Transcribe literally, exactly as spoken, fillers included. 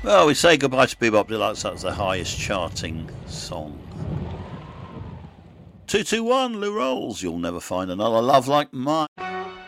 Well, we say goodbye to Bebop Deluxe. That's the highest charting song. two two one, Lou Rolls. You'll never find another love like mine.